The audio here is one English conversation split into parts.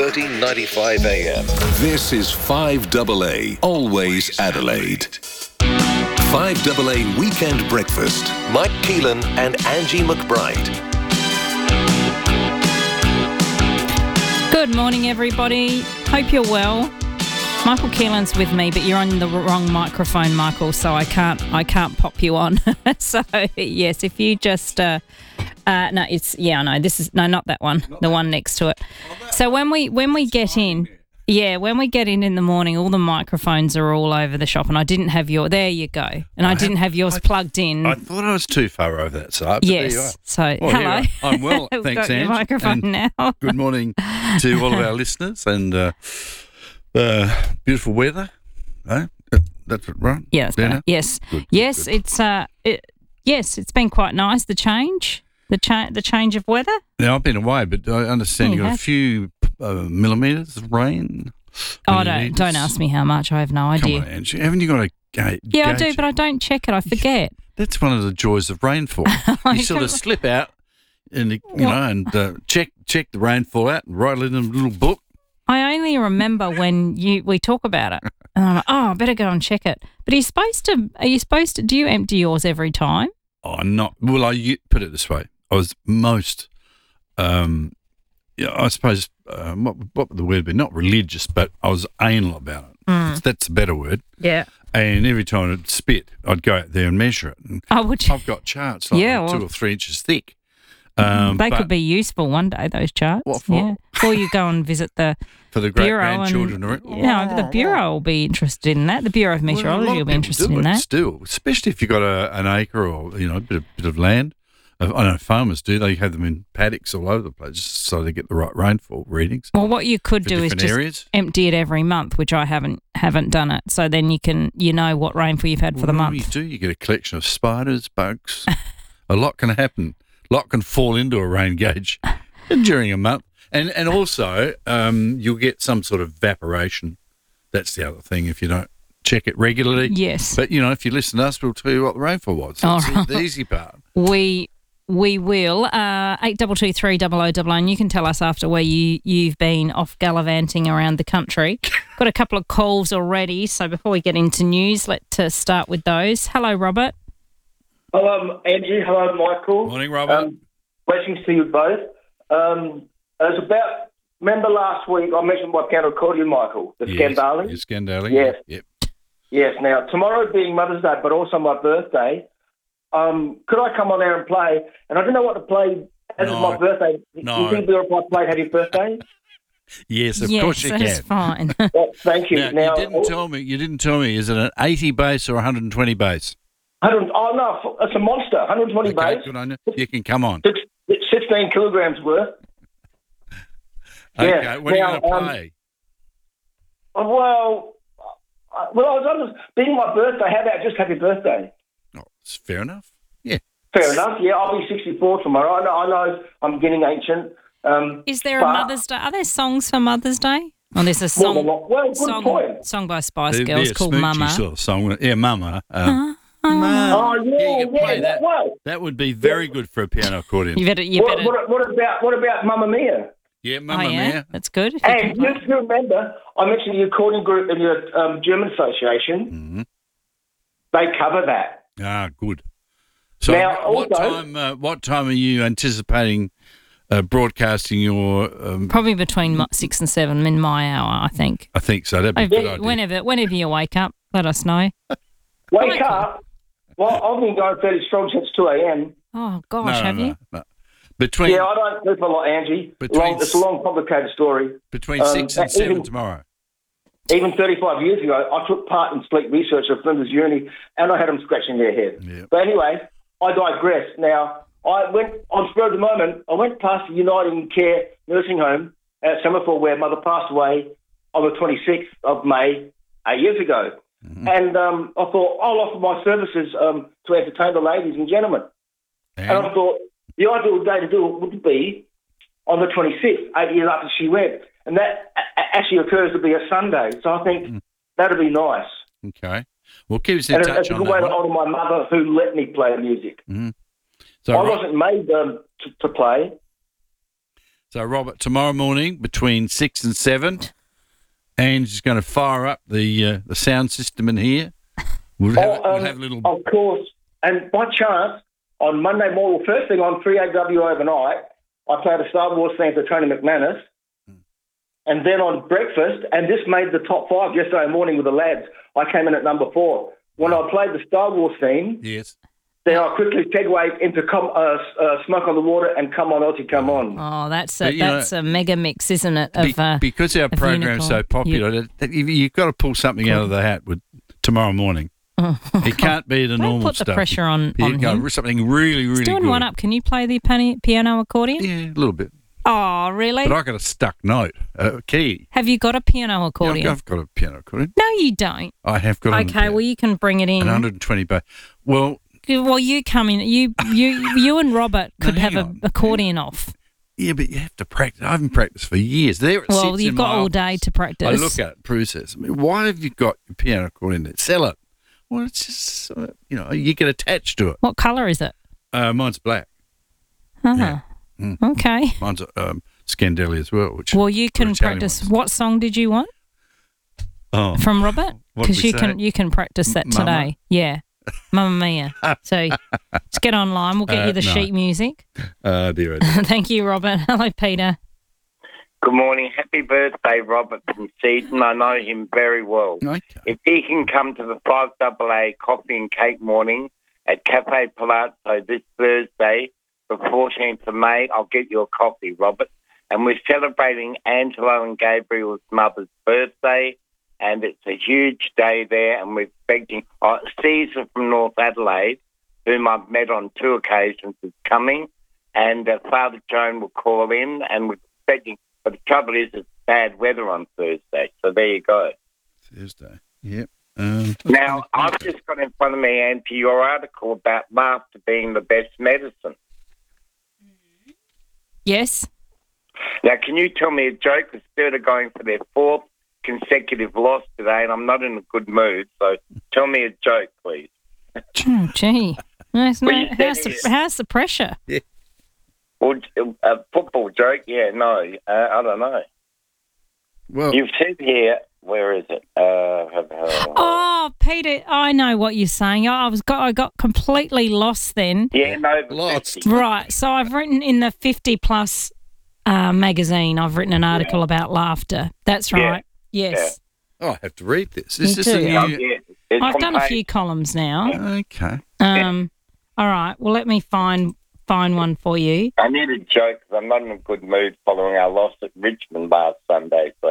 1395 AM. This is 5AA, always Adelaide. 5AA Weekend Breakfast. Mike Keelan and Angie McBride. Good morning, everybody. Hope you're well. Michael Keelan's with me, but you're on the wrong microphone, Michael, so I can't pop you on. So yes, if you just no, not that one, the one next to it. So when we get in. Yeah, when we get in the morning, all the microphones are all over the shop, and I didn't have there you go, and I didn't have yours plugged in. I thought I was too far over that side. Yes, so hello. I'm well, We've thanks, got your Ange. microphone And now. Good morning to all of our listeners, and beautiful weather. That's right. Yeah, that's Dana? better. Yes, Good, yes, good. It's been quite nice. The change of weather. Now I've been away, but I understand You you got a have? few millimetres of rain. Oh, don't ask me how much. I have no idea. Come on, Angie. Haven't you got a gauge? Yeah, I do, but I don't check it. I forget. That's one of the joys of rainfall. You sort of slip out and check the rainfall out and write it in a little book. I only remember when we talk about it, and I'm like, I better go and check it. But are you supposed to? Do you empty yours every time? Oh, not well. Put it this way: I was most, I suppose, what would the word be? Not religious, but I was anal about it. That's a better word. Yeah. And every time I'd spit, I'd go out there and measure it. And would you? I've got charts like 2 or 3 inches thick. They could be useful one day, those charts. What for? Yeah. Or you go and visit the For the Bureau great-grandchildren. the Bureau will be interested in that. The Bureau of Meteorology will be interested in that. Still, especially if you've got an acre or a bit of land. I know farmers do. They have them in paddocks all over the place so they get the right rainfall readings. Well, what you could for do is different just areas. empty it every month, which I haven't done it. So then you know what rainfall you've had for the Well, month. You do. You get a collection of spiders, bugs. A lot can happen. A lot can fall into a rain gauge during a month. And also, you'll get some sort of evaporation. That's the other thing if you don't check it regularly. Yes. But, if you listen to us, we'll tell you what the rainfall was. That's the easy part. We will. 8223 and you can tell us after where you've been off gallivanting around the country. Got a couple of calls already, so before we get into news, let's start with those. Hello, Robert. Hello, Angie. Hello, Michael. Morning, Robert. Blessings to you both. Remember last week I mentioned my piano accordion, Michael, the Scandali? Yes, Scandali. Yes. Yep. Yes. Now, tomorrow being Mother's Day, but also my birthday, could I come on there and play? And I don't know what to play as it's my birthday. No. You think if I played Happy Birthday? Yes, of course you that's can. fine. Well, thank you. Now, you didn't tell me, is it an 80 bass or 120 bass? 100, oh, no, it's a monster. 120 Okay, bass. good on you. You can come on. 16 kilograms worth. Okay, Yeah. when are you going to play? I was being my birthday. How about just Happy Birthday? Oh, it's fair enough. Yeah. Fair enough. Yeah, I'll be 64 tomorrow. I know I'm getting ancient. Is there a Mother's Day? Are there songs for Mother's Day? Oh, there's a song. Well, good point. Song by Spice There'd Girls be a called smoochy Mama. sort of song. Yeah, Mama. Oh, you could play that. Well, That would be very good for a piano accordion. You better. what about Mamma Mia? Yeah, Mamma Mia. That's good. If And you remember, I mentioned the accordion group in your German association. Mm-hmm. They cover that. Ah, good. So, Now, what time are you anticipating broadcasting your? Probably between 6 and 7 in my hour, I think. I think so. That'd be a good idea. Whenever you wake up, let us know. Wake up. Well, I've been going fairly strong since 2 a.m. Oh gosh, have you? No. I don't sleep a lot, Angie. It's a long, complicated story. Between 6 and 7 tomorrow. Even 35 years ago, I took part in sleep research at Flinders Uni, and I had them scratching their head. Yeah. But anyway, I digress. Now, I went on spur of the moment. I went past the Uniting Care nursing home at Semaphore, where Mother passed away on the 26th of May 8 years ago. Mm-hmm. And I thought I'll offer my services to entertain the ladies and gentlemen. And I thought the ideal day to do it would be on the 26th, 8 years after she went. And that actually occurs to be a Sunday. So I think that'd be nice. Okay. Well, keep us in touch on that. It's a good way to honour my mother who let me play music. Mm-hmm. I wasn't made to play. So, Robert, tomorrow morning between 6 and 7, Ange's going to fire up the sound system in here. We'll have a little... Of course. And by chance, on Monday morning, first thing on 3AW overnight, I played a Star Wars theme for Tony McManus. And then on breakfast, and this made the top 5 yesterday morning with the lads, I came in at number 4. When I played the Star Wars theme, Yes. then I quickly segue into Smoke on the Water and Come On Aussie, Come On. Oh, that's But, a mega mix, isn't it? Because our of program's so Unicorn. popular, you've got to pull something out of the hat with tomorrow morning. It can't be the Don't normal put the stuff. pressure on You've got him. something really, really He's doing good. one up. Can you play the piano accordion? Yeah, a little bit. Oh, really? But I got a stuck note, key. Have you got a piano accordion? Yeah, I've got a piano accordion. No, you don't. I have got Okay, well, you can bring it in. an 120 bass. Well, Well, you come in. You and Robert No, could have hang an on. accordion off. yeah, but you have to practice. I haven't practiced for years. There it Well, sits you've in got my all office. day to practice. I look at it, Prue says, why have you got your piano accordion there? Sell it. Well, it's just, you get attached to it. What colour is it? Mine's black. Uh-huh. Yeah. Okay. Mine's Scandelli as well. Which Well, you can Italian practice. ones. What song did you want Oh, from Robert? What did Because we you say? can practice that Mama? today. Yeah, Mamma Mia. So just get online. We'll get you the no. sheet music. dear, oh dear. Thank you, Robert. Hello, Peter. Good morning. Happy birthday, Robert from Seaton. I know him very well. Okay. If he can come to the 5AA coffee and cake morning at Cafe Palazzo this Thursday, the 14th of May, I'll get you a coffee, Robert. And we're celebrating Angelo and Gabriel's mother's birthday, and it's a huge day there, and we're expecting Caesar from North Adelaide, whom I've met on 2 occasions, is coming, and Father Joan will call in, and we're expecting, but the trouble is it's bad weather on Thursday, so there you go. Thursday. Yep. Now, I've just got in front of me, Angie, your article about laughter being the best medicine. Yes. Now, can you tell me a joke? The Spirit are going for their 4th consecutive loss today, and I'm not in a good mood, so tell me a joke, please. Oh, gee. How's Well, you said how's the pressure? Well, a football joke? Yeah, no, I don't know. Well, You've said here, where is it? Oh, Peter, I know what you're saying. I got completely lost then. Yeah, no, Lost. 50. Right. So I've written in the 50 Plus magazine. I've written an article about laughter. That's Yeah. right. Yes. I have to read this. Me Is this too. a Yeah, new... yeah. It's I've on done a page- few columns now. Okay. All right. Well, let me find one for you. I need a joke because I'm not in a good mood following our loss at Richmond last Sunday. So.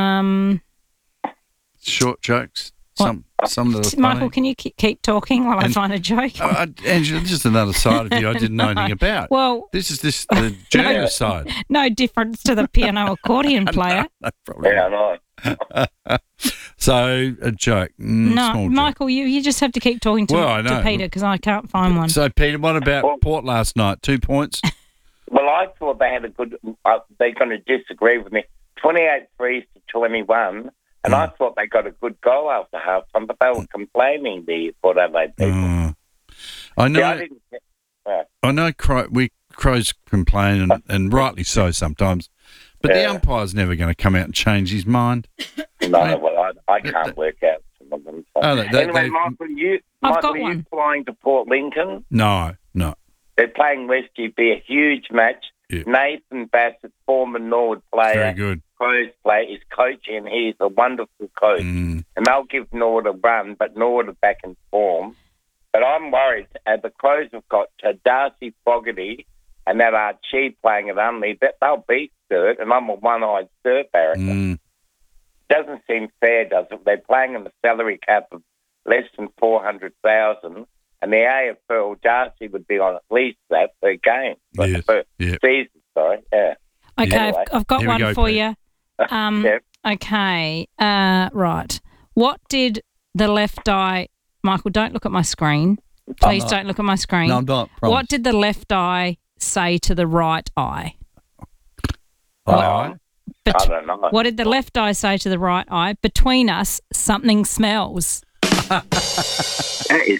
Short jokes. What? Some that are Michael, funny. can you keep talking while I find a joke? Angela, this is another side of you I didn't know anything about. Well, This is the junior side. no difference to the piano accordion player. No problem. Yeah, I know. So, a joke. No, Small joke. Michael, you just have to keep talking to, Well, I know. to Peter because I can't find one. So, Peter, what about Port last night? 2 points? Well, I thought they had a good. They're going to disagree with me. 28 threes to 21, and I thought they got a good goal after half time, but they were complaining, the Port Adelaide people. I Yeah, I know. didn't. I know. Crows complain, and rightly so sometimes. But the Yeah. umpire's never going to come out and change his mind. No, well, I can't work out some of them. So. Oh, Anyway, Michael, I've got you one. flying to Port Lincoln? No. They're playing Westie. Be a huge match. Yeah. Nathan Bassett, former Norwood player, Very good. Crows player, is coaching. He's a wonderful coach. And they'll give Norwood a run, but Norwood are back in form. But I'm worried. The Crows have got Darcy Fogarty and that Archie playing at Unley. They'll beat Sturt, and I'm a one-eyed Sturt barracker. Doesn't seem fair, does it? They're playing in the salary cap of less than 400,000, and the AFL, Darcy would be on at least that per game. Yes, Per yeah. season, sorry. Yeah. Okay, Anyway. I've got Here we one go, for Pete. you. Yeah. Okay, right. What did the left eye... Michael, don't look at my screen. Please don't look at my screen. No, I'm not. Promise. What did the left eye say to the right eye? Aye. I don't know. What did the left eye say to the right eye? Between us, something smells. That is excellent.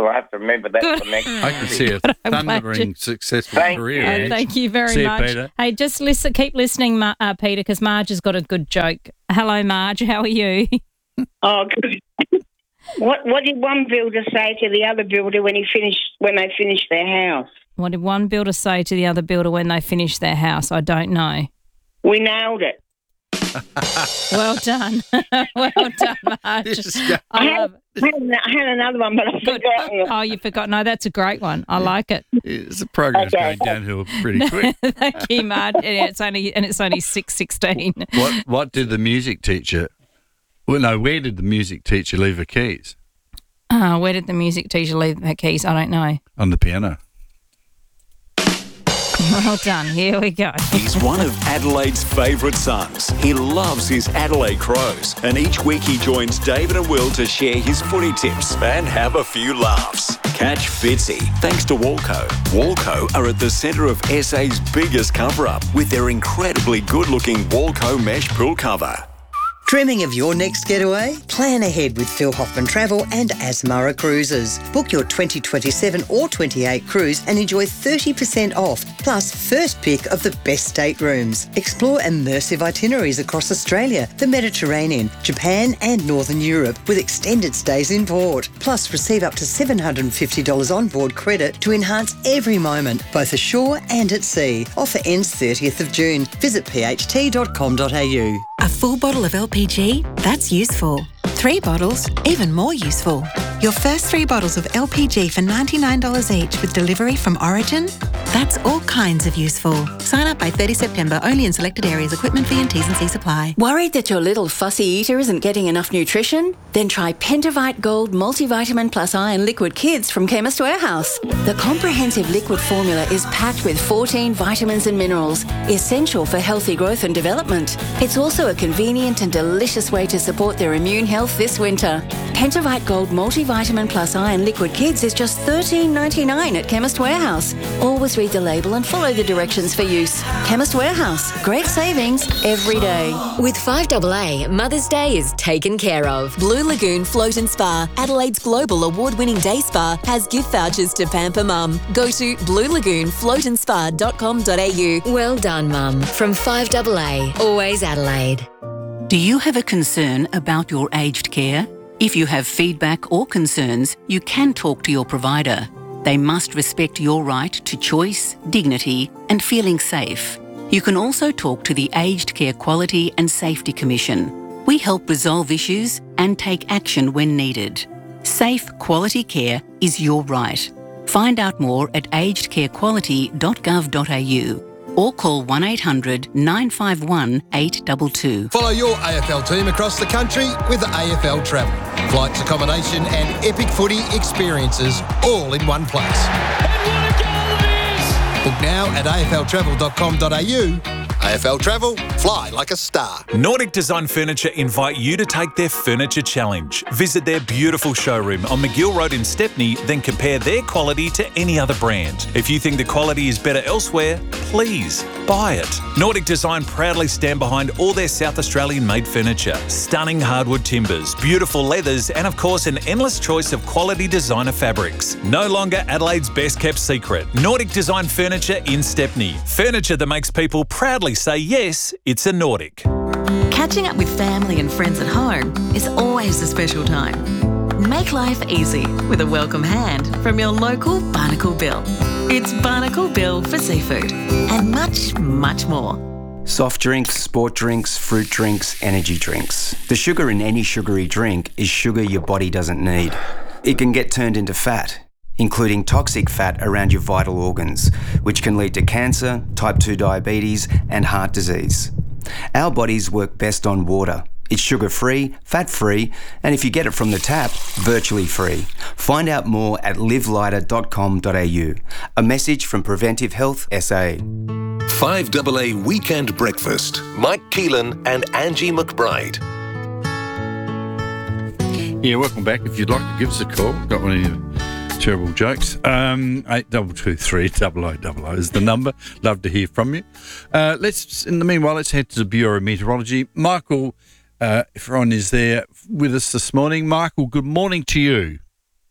so I have to remember that Good. for next I can see a Good, I'm thundering successful Thank career. you. Ange. Thank you very See you, much. Peter. Hey, just keep listening, Peter, because Marge has got a good joke. Hello, Marge. How are you? Oh, good. What did one builder say to the other builder when they finished their house? What did one builder say to the other builder when they finished their house? I don't know. We nailed it. Well done. Well done, Marge. This is go- I love it. I had another one, but I Good. forgot. Oh, you forgot. No, that's a great one. I like it. the program's Okay. going downhill pretty quick. Thank you, Marge. And it's only 6:16. What did the music teacher? Well, no. Where did the music teacher leave her keys? Where did the music teacher leave her keys? I don't know. On the piano. Well done. Here we go. He's one of Adelaide's favourite sons. He loves his Adelaide Crows, and each week he joins David and Will to share his footy tips and have a few laughs. Catch Fitzy thanks to Walco. Walco are at the centre of SA's biggest cover-up with their incredibly good-looking Walco mesh pool cover. Dreaming of your next getaway? Plan ahead with Phil Hoffman Travel and Asmara Cruises. Book your 2027 or 28 cruise and enjoy 30% off, plus first pick of the best staterooms. Explore immersive itineraries across Australia, the Mediterranean, Japan and Northern Europe with extended stays in port. Plus receive up to $750 onboard credit to enhance every moment, both ashore and at sea. Offer ends 30th of June. Visit pht.com.au. A full bottle of LPG? That's useful. 3 bottles? Even more useful. Your first 3 bottles of LPG for $99 each with delivery from Origin? That's all kinds of useful. Sign up by 30 September, only in selected areas. Equipment fee and T's and C's apply. Worried that your little fussy eater isn't getting enough nutrition? Then try Pentavite Gold Multivitamin Plus Iron Liquid Kids from Chemist Warehouse. The comprehensive liquid formula is packed with 14 vitamins and minerals, essential for healthy growth and development. It's also a convenient and delicious way to support their immune health this winter. Pentavite Gold Multivitamin Plus Iron Liquid Kids is just $13.99 at Chemist Warehouse. Always read the label and follow the directions for use. Chemist Warehouse. Great savings every day. With 5AA, Mother's Day is taken care of. Blue Lagoon Float and Spa, Adelaide's global award-winning day spa, has gift vouchers to pamper mum. Go to bluelagoonfloatandspa.com.au. Well done, Mum. From 5AA, always Adelaide. Do you have a concern about your aged care? If you have feedback or concerns, you can talk to your provider. They must respect your right to choice, dignity, and feeling safe. You can also talk to the Aged Care Quality and Safety Commission. We help resolve issues and take action when needed. Safe, quality care is your right. Find out more at agedcarequality.gov.au or call 1800 951 822. Follow your AFL team across the country with AFL Travel. Flights, accommodation and epic footy experiences all in one place. Book now at afltravel.com.au. AFL Travel, fly like a star. Nordic Design Furniture invite you to take their Furniture Challenge. Visit their beautiful showroom on McGill Road in Stepney, then compare their quality to any other brand. If you think the quality is better elsewhere, please buy it. Nordic Design proudly stand behind all their South Australian made furniture. Stunning hardwood timbers, beautiful leathers, and of course an endless choice of quality designer fabrics. No longer Adelaide's best kept secret. Nordic Design Furniture in Stepney. Furniture that makes people proudly say yes, it's a Nordic. Catching up with family and friends at home is always a special time. Make life easy with a welcome hand from your local Barnacle Bill. It's Barnacle Bill for seafood and much, much more. Soft drinks, sport drinks, fruit drinks, energy drinks. The sugar in any sugary drink is sugar your body doesn't need. It can get turned into fat, including toxic fat around your vital organs, which can lead to cancer, type 2 diabetes, and heart disease. Our bodies work best on water. It's sugar-free, fat-free, and if you get it from the tap, virtually free. Find out more at livelighter.com.au. A message from Preventive Health SA. 5AA Weekend Breakfast. Mike Keelan and Angie McBride. Yeah, welcome back. If you'd like to give us a call, got one of your terrible jokes. 8223 0000 is the number. Love to hear from you. In the meanwhile, let's head to the Bureau of Meteorology. Michael Efron is there with us this morning. Michael, good morning to you.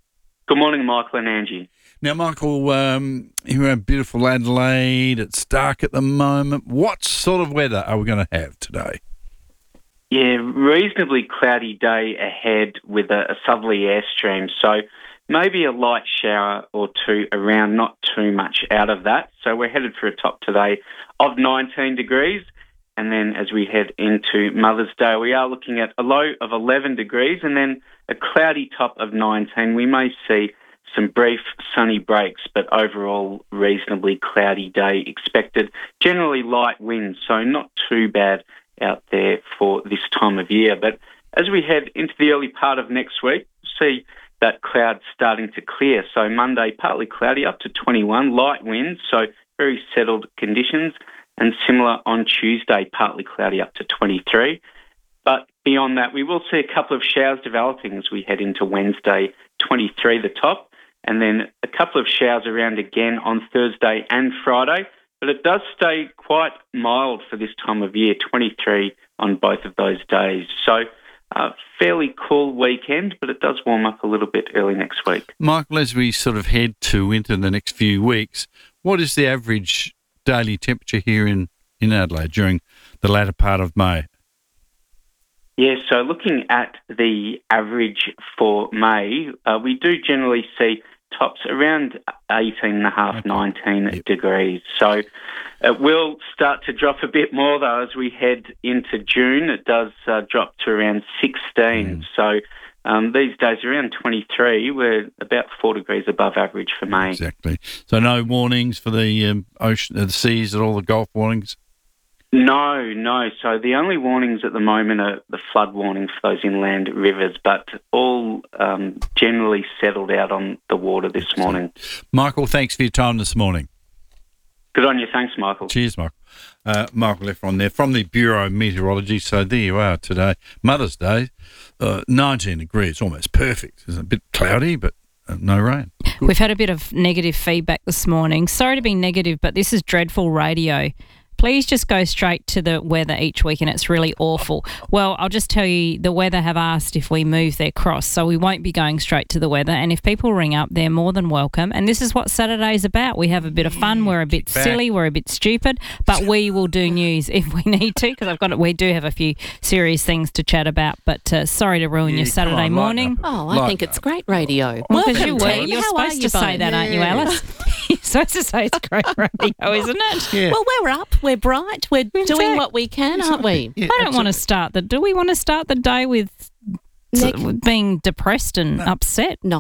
Good morning, Michael and Angie. Now, Michael, here in beautiful Adelaide, it's dark at the moment. What sort of weather are we going to have today? Yeah, reasonably cloudy day ahead with a southerly airstream. So maybe a light shower or two around, not too much out of that. So we're headed for a top today of 19 degrees. And then as we head into Mother's Day, we are looking at a low of 11 degrees and then a cloudy top of 19. We may see some brief sunny breaks, but overall reasonably cloudy day expected. Generally light winds, so not too bad out there for this time of year. But as we head into the early part of next week, see that cloud starting to clear. So Monday, partly cloudy up to 21, light winds, so very settled conditions. And similar on Tuesday, partly cloudy up to 23. But beyond that, we will see a couple of showers developing as we head into Wednesday, 23 the top, and then a couple of showers around again on Thursday and Friday. But it does stay quite mild for this time of year, 23 on both of those days. So fairly cool weekend, but it does warm up a little bit early next week. Michael, as we sort of head into the next few weeks, what is the average daily temperature here in Adelaide during the latter part of May? Yeah, so looking at the average for May, we do generally see tops around 18.5, 19 degrees. So it will start to drop a bit more, though, as we head into June. It does drop to around 16. So these days, around 23, we're about 4 degrees above average for May. Exactly. So no warnings for the ocean, the seas, and all the Gulf warnings? No. So the only warnings at the moment are the flood warnings for those inland rivers, but all generally settled out on the water this morning. Michael, thanks for your time this morning. Good on you. Thanks, Michael. Cheers, Michael. Michael Efron there from the Bureau of Meteorology. So there you are today. Mother's Day, 19 degrees, almost perfect. It's a bit cloudy, but no rain. Good. We've had a bit of negative feedback this morning. Sorry to be negative, but this is dreadful radio. Please just go straight to the weather each week and it's really awful. Well, I'll just tell you, the weather have asked if we move their cross, so we won't be going straight to the weather. And if people ring up, they're more than welcome. And this is what Saturday's about. We have a bit of fun. We're a bit silly. We're a bit stupid, but we will do news if we need to, because we do have a few serious things to chat about. But sorry to ruin your Saturday morning. Oh, I think it's great radio. Well, because Welcome, you're supposed to say that, aren't you, Alice? You're supposed to say it's great radio, isn't it? Yeah. Well, we're up, we're bright, we're doing what we can, aren't we? Yeah, I don't want to start the. Do we want to start the day with being depressed and upset? No.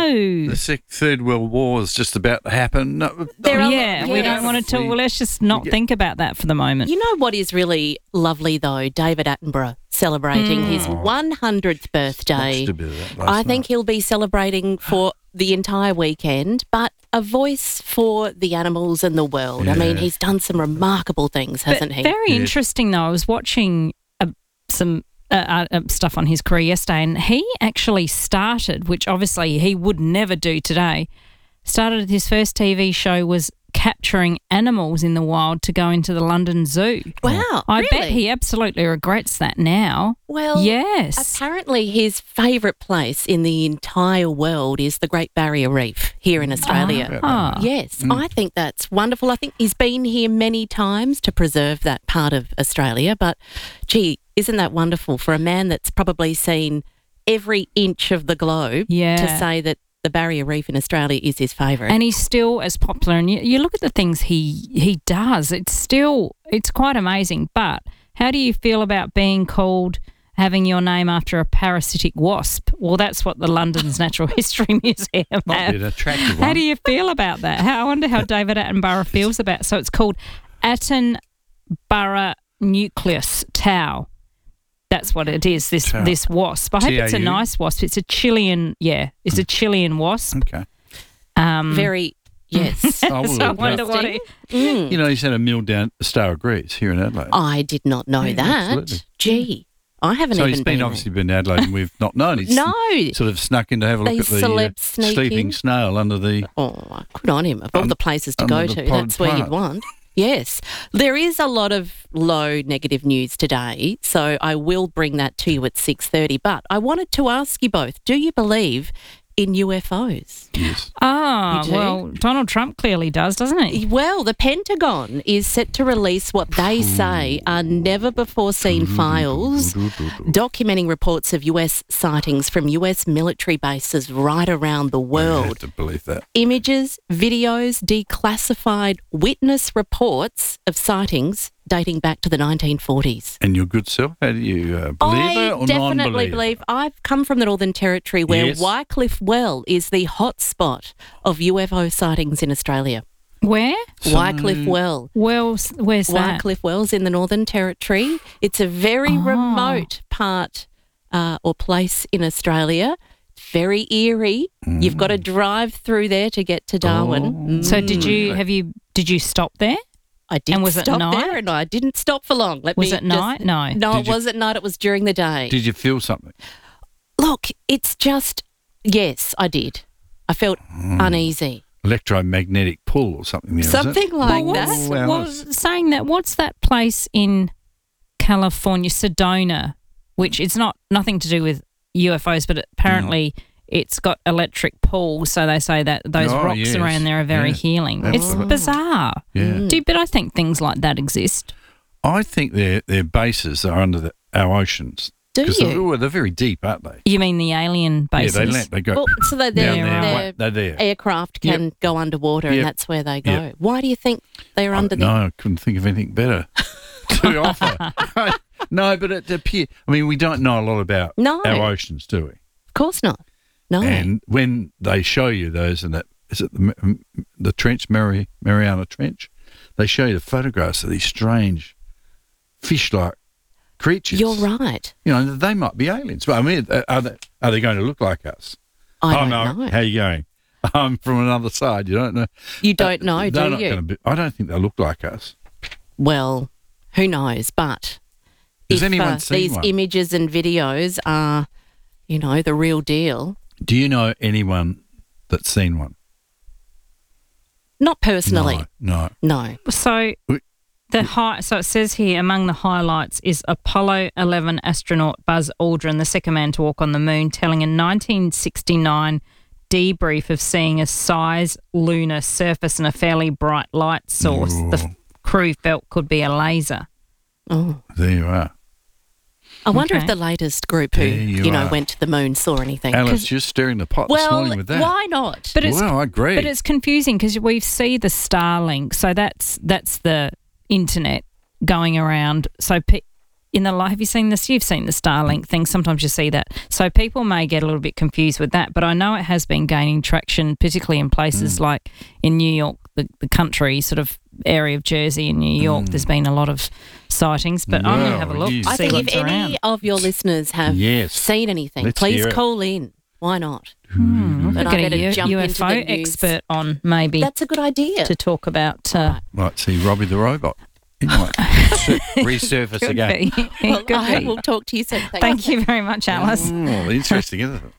The Third World War is just about to happen. No, we don't want to. Well, let's just not think about that for the moment. You know what is really lovely though? David Attenborough celebrating his 100th birthday. I think he'll be celebrating for the entire weekend, but a voice for the animals and the world. Yeah. I mean, he's done some remarkable things, hasn't he? Very interesting, though. I was watching some stuff on his career yesterday, and he actually started, which obviously he would never do today, started his first TV show was capturing animals in the wild to go into the London Zoo. Wow, I bet he absolutely regrets that now. Well, yes. Apparently his favourite place in the entire world is the Great Barrier Reef here in Australia. Yes, I think that's wonderful. I think he's been here many times to preserve that part of Australia, but gee, isn't that wonderful for a man that's probably seen every inch of the globe to say that the Barrier Reef in Australia is his favourite. And he's still as popular. And you look at the things he does, it's quite amazing. But how do you feel about being called, having your name after a parasitic wasp? Well, that's what the London's Natural History Museum Might be an attractive one. How do you feel about that? I wonder how David Attenborough feels about it. So it's called Attenborough Nucleus Tau. That's what it is, this wasp. I hope it's a nice wasp. It's a Chilean, it's a Chilean wasp. Okay. Yes. So I wonder what it... You know, he's had a meal down the Star of Greece here in Adelaide. I did not know that. Absolutely. Gee, I haven't even been obviously been to Adelaide and we've not known. He's sort of snuck in to have a look at the sleeping snail under the... Oh, good on him. Of all the places to go to, that's where you'd want. Yes. There is a lot of low negative news today, so I will bring that to you at 6:30. But I wanted to ask you both, do you believe in UFOs. Yes. Ah, You do? well, Donald Trump clearly does, doesn't he? Well, the Pentagon is set to release what they say are never-before-seen files documenting reports of US sightings from US military bases right around the I world. have to believe that. Images, videos, declassified witness reports of sightings dating back to the 1940s. And your good self, how do you believe it or I definitely non-believe it? believe. I've come from the Northern Territory where Yes. Wycliffe Well is the hotspot of UFO sightings in Australia. Where? Wycliffe Well. Where's that? Wycliffe Wells in the Northern Territory. It's a very remote part or place in Australia. Very eerie. You've got to drive through there to get to Darwin. So did you stop there? I did And was it stop night? there, and I didn't stop for long. Was it night? No. No, Did it you- wasn't night. It was during the day. Did you feel something? Look, it's just, yes, I did. I felt uneasy. Electromagnetic pull or something there, is it? Something like Well, that. saying that, what's that place in California, Sedona, which it's nothing to do with UFOs, but apparently it's got electric pull, so they say that those Oh, rocks yes. around there are very Yeah. healing. That's It's right. bizarre. Yeah. But I think things like that exist. I think their bases are under our oceans. Do 'Cause you? They're very deep, aren't they? You mean the alien bases? Yeah, they go. Well, so they're down there, there. their They're there. aircraft can go underwater, and Yep. that's where they go. Yep. Why do you think they're under there? No, I couldn't think of anything better to offer. No, but it appears. I mean, we don't know a lot about No. our oceans, do we? Of course not. No. And when they show you those, and that is it the trench, Mariana Trench, they show you the photographs of these strange fish-like creatures. You're right. You know, they might be aliens. But I mean, are they going to look like us? I Oh, don't no. know. How you going? I'm from another side. You don't know. You don't know, They're do not you? gonna be, I don't think they look like us. Well, who knows? But Has if anyone seen these one? images and videos are, the real deal, Do you know anyone that's seen one? not personally. No. No. So so it says here among the highlights is Apollo 11 astronaut Buzz Aldrin, the second man to walk on the moon, telling a 1969 debrief of seeing a size lunar surface and a fairly bright light source. The crew felt could be a laser. Oh. There you are. I wonder if Okay. the latest group who, There you are. went to the moon saw anything. Alice, you're stirring the pot this well, morning with that. why not? But it's, Well, I agree. But it's confusing because we see the Starlink, so that's the internet going around. So have you seen this? You've seen the Starlink thing. Sometimes you see that. So people may get a little bit confused with that. But I know it has been gaining traction, particularly in places like in New York, the country sort of area of Jersey and New York. There's been a lot of sightings. But I'm going to have a look. Well, To I see think if what's any around. of your listeners have Yes. seen anything, Let's please hear it. call in. Why not? We'll But I get better a jump into UFO the news. expert on maybe That's a good idea. to talk about. Might see Robbie the robot. He might resurface Could again. be. Well, Could I be. will talk to you soon. Thank you very much, Alice. Oh, interesting, isn't it?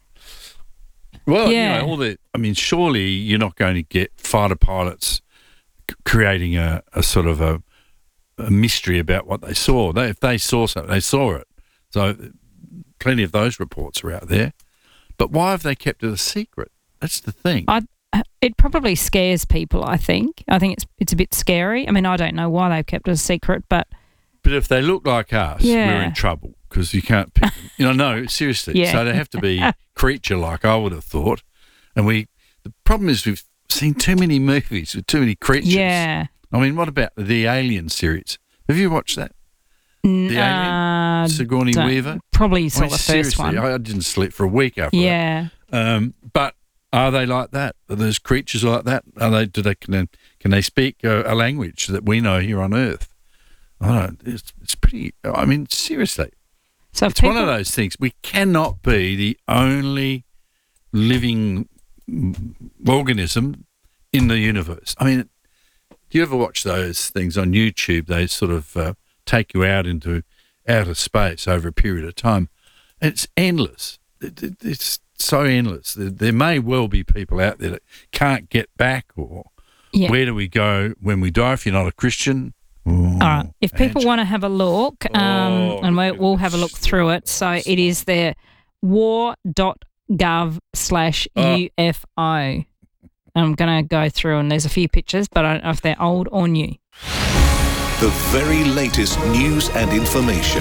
Well, Yeah. surely you're not going to get fighter pilots creating a sort of a mystery about what they saw. If they saw something, they saw it. So plenty of those reports are out there. But why have they kept it a secret? That's the thing. It probably scares people, I think. I think it's a bit scary. I mean, I don't know why they've kept it a secret, but But if they look like us, Yeah. we're in trouble because you can't pick them. No, seriously. Yeah. So they have to be creature-like, I would have thought. And the problem is we've seen too many movies with too many creatures. yeah. I mean, what about the Alien series? Have you watched that? The Alien? Sigourney don't- Weaver? Probably saw the first seriously, one. I didn't sleep for a week after Yeah. that. But are they like that? Are those creatures like that? Can they speak a language that we know here on Earth? I don't. It's pretty. I mean, seriously. So if It's one of people- those things. We cannot be the only living organism in the universe. I mean, do you ever watch those things on YouTube? They sort of take you out into outer space over a period of time. It's endless. It's so endless. There may well be people out there that can't get back, or Yeah. where do we go when we die if you're not a Christian? All right. If people want to have a look, and we'll have a look through it. So it is there, war.org.au. .gov/UFO. I'm going to go through and there's a few pictures, but I don't know if they're old or new. The very latest news and information.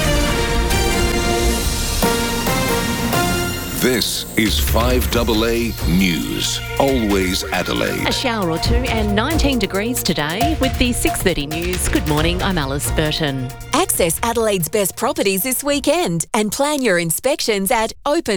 This is 5AA News. Always Adelaide. A shower or two and 19 degrees today with the 6:30 news. Good morning, I'm Alice Burton. Access Adelaide's best properties this weekend and plan your inspections at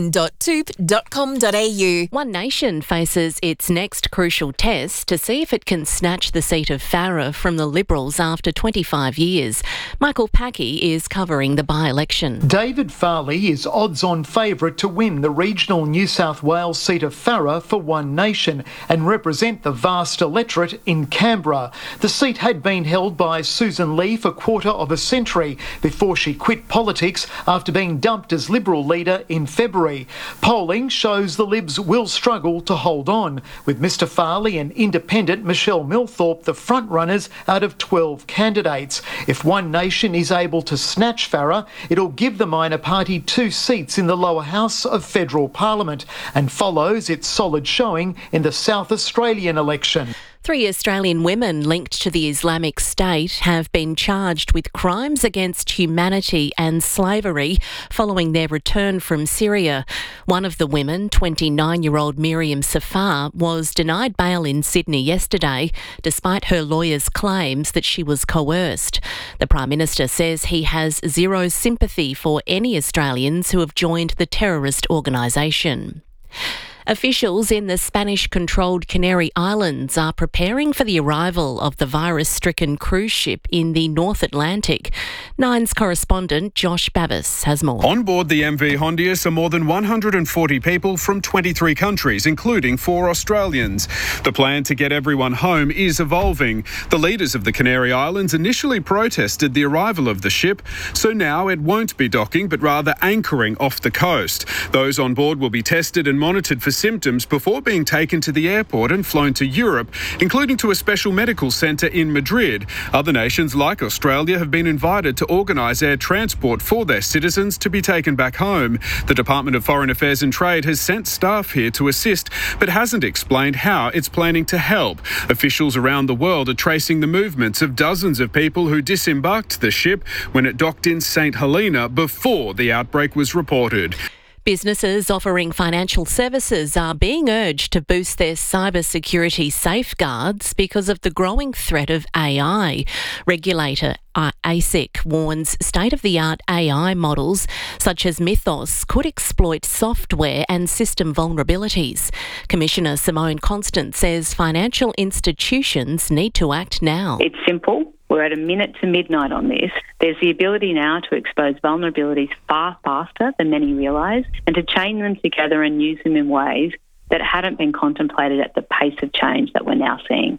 open.toop.com.au. One Nation faces its next crucial test to see if it can snatch the seat of Farrer from the Liberals after 25 years. Michael Packey is covering the by-election. David Farley is odds-on favourite to win the regional New South Wales seat of Farrer for One Nation and represent the vast electorate in Canberra. The seat had been held by Susan Lee for a quarter of a century before she quit politics after being dumped as Liberal leader in February. Polling shows the Libs will struggle to hold on, with Mr Farley and independent Michelle Milthorpe the front-runners out of 12 candidates. If One Nation is able to snatch Farrer, it'll give the minor party 2 seats in the lower house of federal parliament and follows its solid showing in the South Australian election. 3 Australian women linked to the Islamic State have been charged with crimes against humanity and slavery following their return from Syria. One of the women, 29-year-old Miriam Safar, was denied bail in Sydney yesterday, despite her lawyer's claims that she was coerced. The Prime Minister says he has zero sympathy for any Australians who have joined the terrorist organisation. Officials in the Spanish-controlled Canary Islands are preparing for the arrival of the virus-stricken cruise ship in the North Atlantic. Nine's correspondent Josh Babbis has more. On board the MV Hondius are more than 140 people from 23 countries, including 4 Australians. The plan to get everyone home is evolving. The leaders of the Canary Islands initially protested the arrival of the ship, so now it won't be docking but rather anchoring off the coast. Those on board will be tested and monitored for symptoms before being taken to the airport and flown to Europe, including to a special medical centre in Madrid. Other nations like Australia have been invited to organise air transport for their citizens to be taken back home. The Department of Foreign Affairs and Trade has sent staff here to assist, but hasn't explained how it's planning to help. Officials around the world are tracing the movements of dozens of people who disembarked the ship when it docked in St Helena before the outbreak was reported. Businesses offering financial services are being urged to boost their cybersecurity safeguards because of the growing threat of AI. Regulator ASIC warns state-of-the-art AI models such as Mythos could exploit software and system vulnerabilities. Commissioner Simone Constant says financial institutions need to act now. It's simple. We're at a minute to midnight on this. There's the ability now to expose vulnerabilities far faster than many realise and to chain them together and use them in ways that hadn't been contemplated at the pace of change that we're now seeing.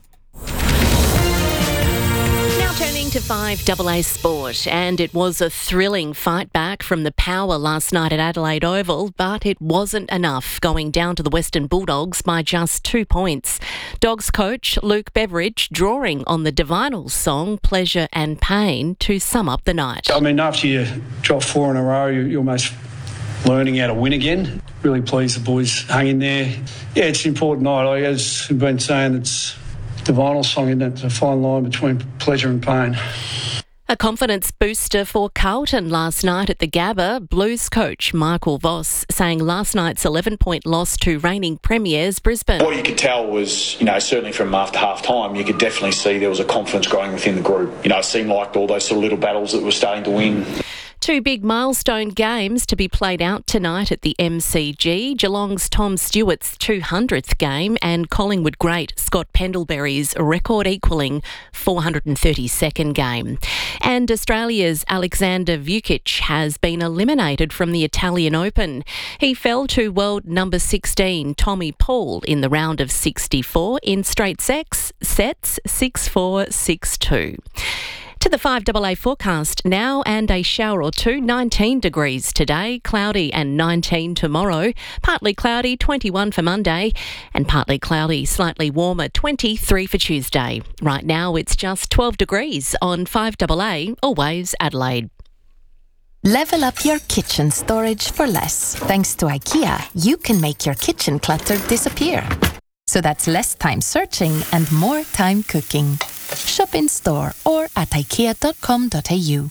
Now turning to 5AA Sport, and it was a thrilling fight back from the Power last night at Adelaide Oval, but it wasn't enough, going down to the Western Bulldogs by just 2 points. Dogs coach Luke Beveridge drawing on the Divinals song Pleasure and Pain to sum up the night. I mean, after you drop 4 in a row, you're almost learning how to win again. Really pleased the boys hung in there. Yeah, it's an important night. As we've been saying, it's the vinyl song, isn't it? It's a fine line between pleasure and pain. A confidence booster for Carlton last night at the Gabba. Blues coach Michael Voss saying last night's 11-point loss to reigning premiers Brisbane. What you could tell was, certainly from after half-time, you could definitely see there was a confidence growing within the group. It seemed like all those sort of little battles that were starting to win. 2 big milestone games to be played out tonight at the MCG. Geelong's Tom Stewart's 200th game and Collingwood great Scott Pendlebury's record-equalling 432nd game. And Australia's Alexander Vukic has been eliminated from the Italian Open. He fell to world number 16 Tommy Paul in the round of 64 in straight sets 6-4, 6-2. To the 5AA forecast now, and a shower or two. 19 degrees today, cloudy and 19 tomorrow. Partly cloudy, 21 for Monday, and partly cloudy, slightly warmer, 23 for Tuesday. Right now it's just 12 degrees on 5AA, always Adelaide. Level up your kitchen storage for less. Thanks to IKEA, you can make your kitchen clutter disappear. So that's less time searching and more time cooking. Shop in store or at ikea.com.au.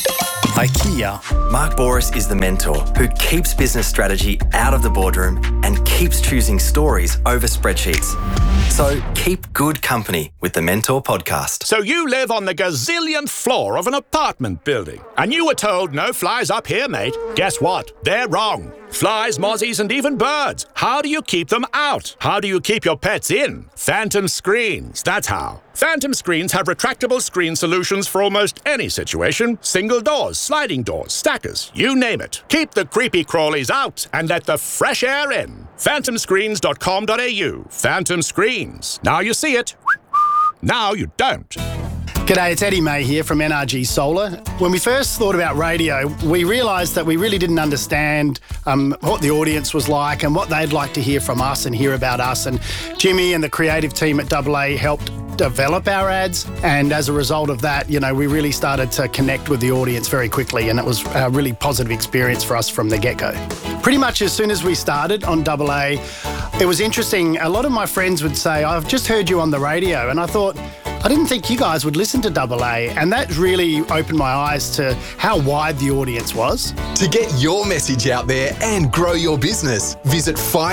IKEA. Mark Boris is the mentor who keeps business strategy out of the boardroom and keeps choosing stories over spreadsheets. So keep good company with the Mentor podcast. So you live on the gazillionth floor of an apartment building and you were told no flies up here, mate. Guess what? They're wrong. Flies, mozzies and even birds. How do you keep them out? How do you keep your pets in? Phantom Screens, that's how. Phantom Screens have retractable screen solutions for almost any situation. Single doors, sliding doors, stackers, you name it. Keep the creepy crawlies out and let the fresh air in. phantomscreens.com.au. Phantom Screens. Now you see it. Now you don't. G'day, it's Eddie May here from NRG Solar. When we first thought about radio, we realised that we really didn't understand what the audience was like and what they'd like to hear from us and hear about us. And Jimmy and the creative team at AA helped develop our ads. And as a result of that, you know, we really started to connect with the audience very quickly. And it was a really positive experience for us from the get-go. Pretty much as soon as we started on AA, it was interesting. A lot of my friends would say, I've just heard you on the radio. And I thought, I didn't think you guys would listen to AA, and that really opened my eyes to how wide the audience was. To get your message out there and grow your business, visit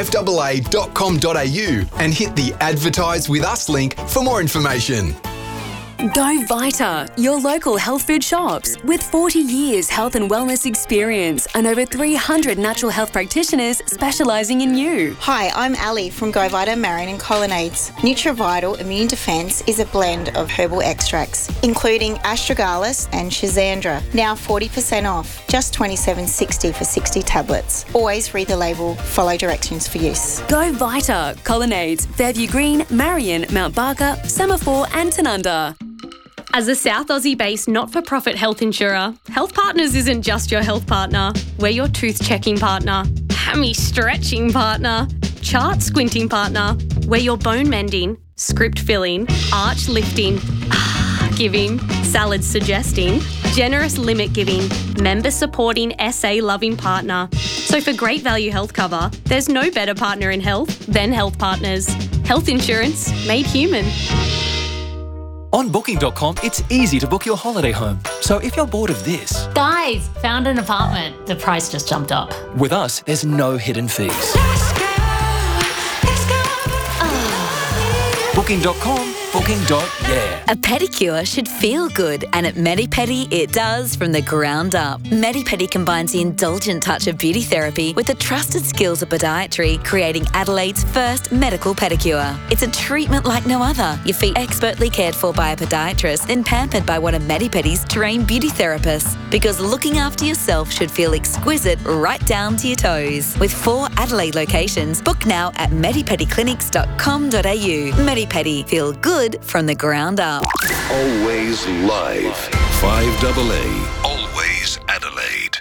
5AA.com.au and hit the Advertise With Us link for more information. Go Vita, your local health food shops. With 40 years health and wellness experience and over 300 natural health practitioners specialising in you. Hi, I'm Ali from Go Vita Marion and Colonnades. NutriVital Immune Defence is a blend of herbal extracts, including astragalus and schizandra. Now 40% off, just $27.60 for 60 tablets. Always read the label, follow directions for use. Go Vita, Colonnades, Fairview Green, Marion, Mount Barker, Semaphore and Tanunda. As a South Aussie-based not-for-profit health insurer, Health Partners isn't just your health partner. We're your tooth-checking partner, hammy-stretching partner, chart-squinting partner. We're your bone-mending, script-filling, arch-lifting, giving, salad-suggesting, generous limit-giving, member-supporting, SA-loving partner. So for great value health cover, there's no better partner in health than Health Partners. Health insurance made human. On Booking.com, it's easy to book your holiday home. So if you're bored of this... Guys, found an apartment. The price just jumped up. With us, there's no hidden fees. Booking.com, booking.yeah. A pedicure should feel good, and at Medipedi it does from the ground up. Medipedi combines the indulgent touch of beauty therapy with the trusted skills of podiatry, creating Adelaide's first medical pedicure. It's a treatment like no other. Your feet expertly cared for by a podiatrist, then pampered by one of Medipedi's trained beauty therapists. Because looking after yourself should feel exquisite right down to your toes. With 4 Adelaide locations, book now at medipediclinics.com.au. Medipedi, feel good from the ground up. Always live. 5AA. Always Adelaide.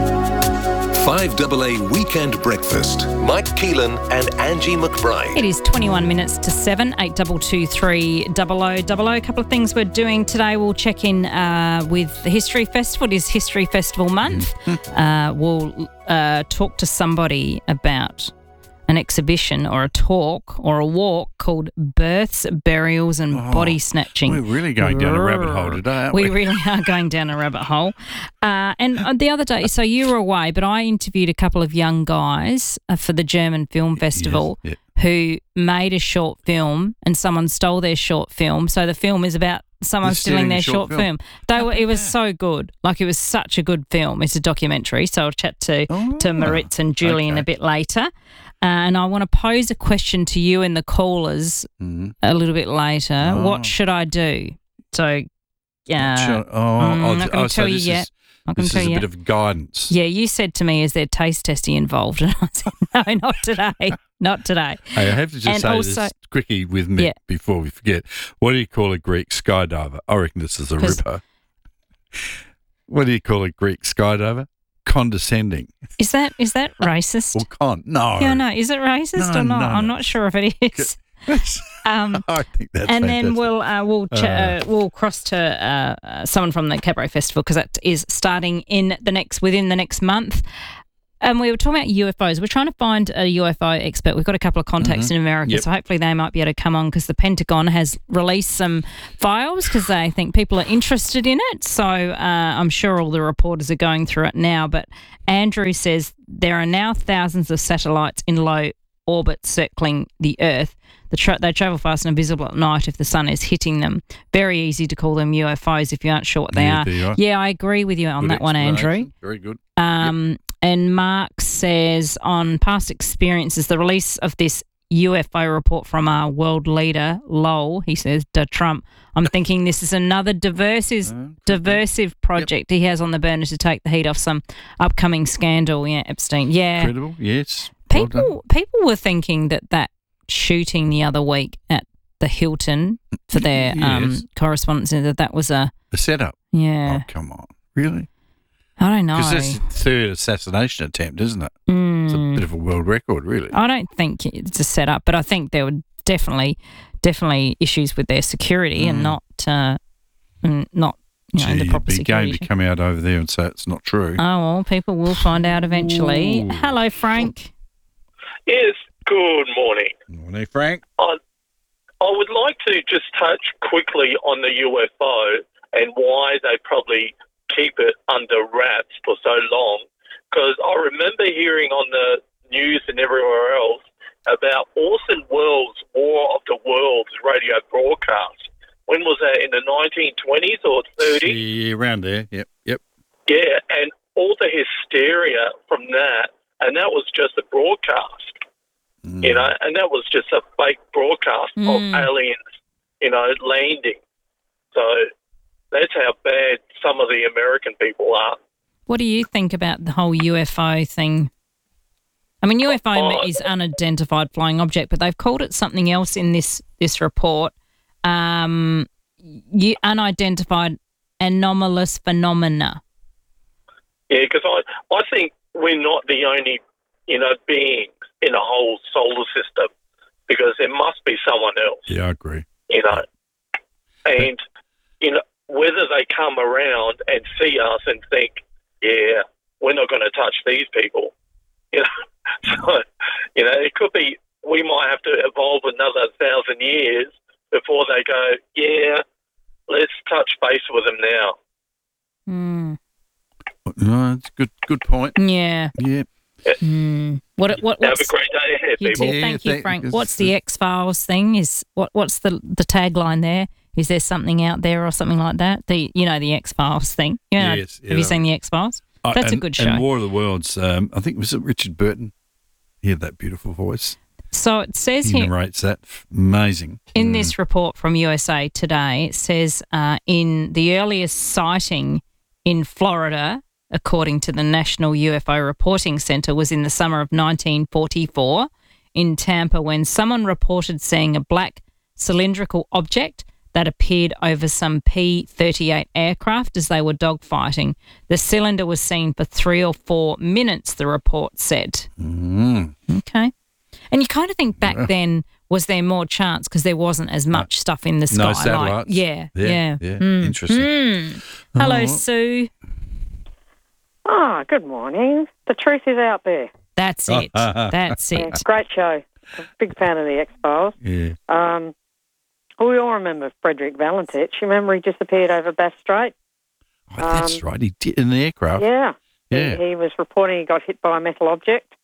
5AA Weekend Breakfast. Mike Keelan and Angie McBride. It is 21 minutes to 7, 8223 0000. A couple of things we're doing today. We'll check in with the History Festival. It is History Festival month. We'll talk to somebody about an exhibition or a talk or a walk called Births, Burials and Body Snatching. We're really going down a rabbit hole today, aren't we? We really are going down a rabbit hole. And the other day, so you were away, but I interviewed a couple of young guys for the German Film Festival who made a short film and someone stole their short film. So the film is about someone stealing their short film. It was so good. Like, it was such a good film. It's a documentary. So I'll chat to Maritz and Julian a bit later. And I want to pose a question to you and the callers a little bit later. What should I do? So, I'm not going to tell you yet. This is a bit of guidance. Yeah, you said to me, is there taste testing involved? And I said, no, not today. Not today. Hey, I have to just say also, this quickie with me before we forget. What do you call a Greek skydiver? I reckon this is a ripper. What do you call a Greek skydiver? Condescending. Is that racist? Well, no. Yeah, no. Is it racist or not? No. I'm not sure if it is. I think that's and fantastic. then we'll cross to someone from the Cabaret Festival, because that is starting within the next month. And we were talking about UFOs. We're trying to find a UFO expert. We've got a couple of contacts in America, so hopefully they might be able to come on, because the Pentagon has released some files because they think people are interested in it. So I'm sure all the reporters are going through it now. But Andrew says there are now thousands of satellites in low orbit circling the Earth. They travel fast and are visible at night if the sun is hitting them. Very easy to call them UFOs if you aren't sure what they are. Right. Yeah, I agree with you on that one, Andrew. Very good. And Mark says, on past experiences, the release of this UFO report from our world leader, Lowell, he says, to Trump, I'm thinking this is another diversive project he has on the burner to take the heat off some upcoming scandal. Yeah, Epstein. Yeah. Incredible, yes. People were thinking that shooting the other week at the Hilton for their correspondence, that was a setup. Yeah. Oh, come on. Really? I don't know. Because that's the third assassination attempt, isn't it? It's a bit of a world record, really. I don't think it's a setup, but I think there were definitely issues with their security and not in the proper be security. game to come out over there and say it's not true. Oh, well, people will find out eventually. Ooh. Hello, Frank. Yes, good morning. Morning, Frank. I would like to just touch quickly on the UFO and why they probably keep it under wraps for so long, because I remember hearing on the news and everywhere else about Orson Welles' War of the Worlds radio broadcast. When was that, in the 1920s or 30s? Yeah, around there, yep. Yeah, and all the hysteria from that, and that was just a broadcast, and that was just a fake broadcast of aliens, landing. So that's how bad some of the American people are. What do you think about the whole UFO thing? I mean, UFO is unidentified flying object, but they've called it something else in this report. Unidentified anomalous phenomena. Yeah, because I think we're not the only, beings in a whole solar system, because there must be someone else. Yeah, I agree. And, whether they come around and see us and think, yeah, we're not going to touch these people, So, it could be we might have to evolve another 1,000 years before they go, yeah, let's touch base with them now. No, it's a good point. Yeah. Yeah. What's, have a great day ahead, you people. too. Thank you, Frank. What's the X-Files thing? What's the tagline there? Is there something out there or something like that? The X-Files thing. Yes, have you seen the X-Files? That's a good show. And War of the Worlds, I think, was it Richard Burton? He had that beautiful voice. So it says he here, narrates that. Amazing. In this report from USA Today, it says in the earliest sighting in Florida, according to the National UFO Reporting Center, was in the summer of 1944 in Tampa, when someone reported seeing a black cylindrical object that appeared over some P-38 aircraft as they were dogfighting. The cylinder was seen for 3 or 4 minutes, the report said. Okay. And you kind of think back then, was there more chance because there wasn't as much stuff in the sky? No satellites. Yeah. Interesting. Hello, Sue. Good morning. The truth is out there. That's it. That's it. Yeah, great show. I'm a big fan of the X-Files. Yeah. We all remember Frederick Valentich. You remember he disappeared over Bass Strait? Oh, that's right. He did in the aircraft. Yeah. Yeah. He was reporting he got hit by a metal object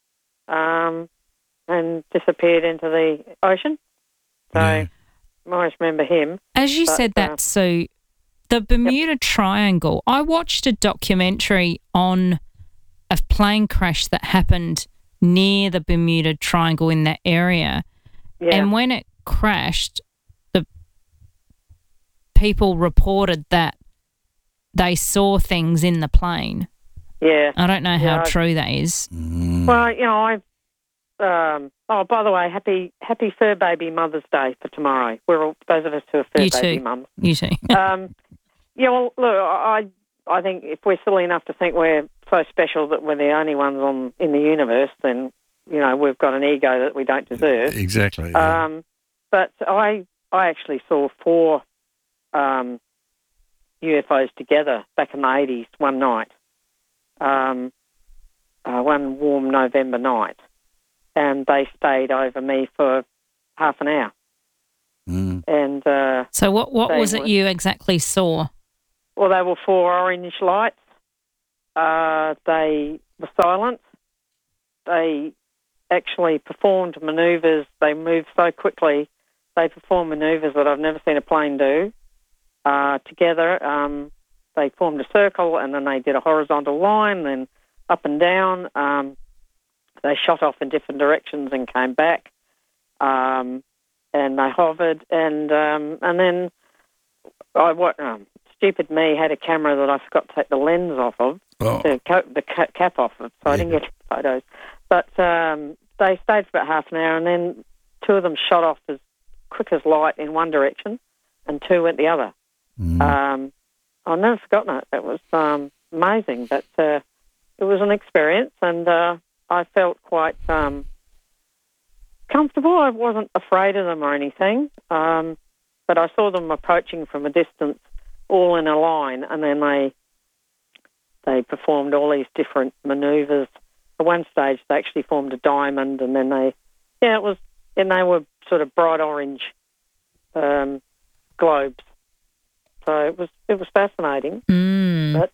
and disappeared into the ocean. So I always remember him. As you said that, Sue, the Bermuda Triangle, I watched a documentary on a plane crash that happened near the Bermuda Triangle in that area. Yeah. And when it crashed, the people reported that they saw things in the plane. Yeah. I don't know how true that is. Well, by the way, happy fur baby Mother's Day for tomorrow. We're all, those of us who are fur baby mums. You too. Well, look, I think if we're silly enough to think we're so special that we're the only ones in the universe, then, we've got an ego that we don't deserve. Exactly. but I actually saw 4 UFOs together back in the 80s one night, one warm November night, and they stayed over me for half an hour. And so what was it you exactly saw? Well, they were 4 orange lights. They were silent. They actually performed manoeuvres. They moved so quickly. They performed manoeuvres that I've never seen a plane do. Together, they formed a circle, and then they did a horizontal line, then up and down. They shot off in different directions and came back. And they hovered, and then stupid me had a camera that I forgot to take the lens off of, the cap off of, so I didn't get photos. But they stayed for about half an hour, and then 2 of them shot off as quick as light in one direction, and 2 went the other. I've never forgotten it. It was amazing, but it was an experience, and I felt quite comfortable. I wasn't afraid of them or anything, but I saw them approaching from a distance, all in a line, and then they performed all these different manoeuvres. At one stage, they actually formed a diamond, and then they were sort of bright orange globes. So it was fascinating. But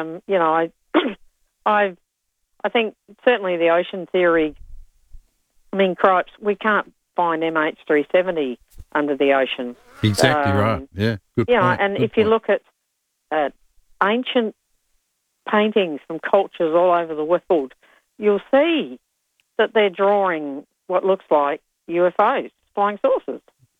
I think certainly the ocean theory. I mean, cripes, we can't find MH370 under the ocean. Exactly right. Yeah, good point. And if you look at ancient paintings from cultures all over the world, you'll see that they're drawing what looks like UFOs, flying saucers.